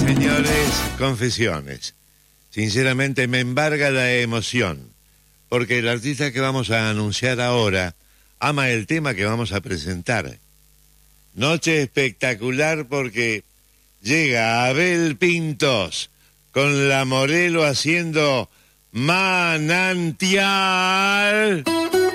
Señores, confesiones. Sinceramente me embarga la emoción, porque el artista que vamos a anunciar ahora ama el tema que vamos a presentar. Noche espectacular porque llega Abel Pintos con La Morelo haciendo Manantial.